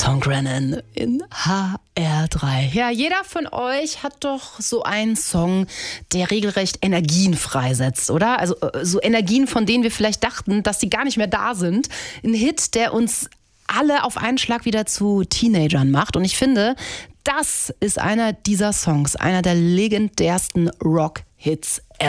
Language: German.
Tom Grennan in HR3. Ja, jeder von euch hat doch so einen Song, der regelrecht Energien freisetzt, oder? Also so Energien, von denen wir vielleicht dachten, dass sie gar nicht mehr da sind. Ein Hit, der uns alle auf einen Schlag wieder zu Teenagern macht. Und ich finde, das ist einer dieser Songs, einer der legendärsten Rock-Hits ever.